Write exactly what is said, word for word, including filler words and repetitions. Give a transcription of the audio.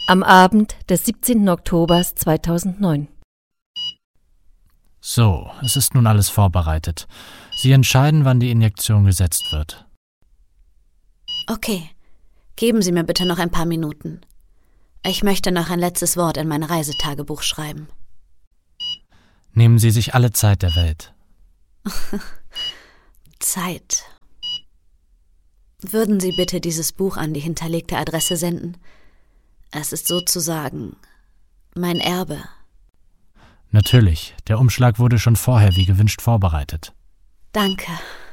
Am Abend des siebzehnten Oktober zweitausendneun. So, es ist nun alles vorbereitet. Sie entscheiden, wann die Injektion gesetzt wird. Okay, geben Sie mir bitte noch ein paar Minuten. Ich möchte noch ein letztes Wort in mein Reisetagebuch schreiben. Nehmen Sie sich alle Zeit der Welt. Zeit. Würden Sie bitte dieses Buch an die hinterlegte Adresse senden? Es ist sozusagen mein Erbe. Natürlich, der Umschlag wurde schon vorher wie gewünscht vorbereitet. Danke.